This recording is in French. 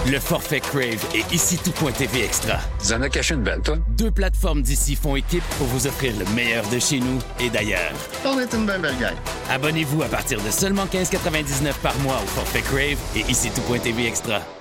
Le forfait Crave et ici tout.tv Extra. Tu en as caché une belle, toi? 2 plateformes d'ici font équipe pour vous offrir le meilleur de chez nous et d'ailleurs. On est une belle gang. Abonnez-vous à partir de seulement 15,99 par mois au forfait Crave et ici tout.tv Extra.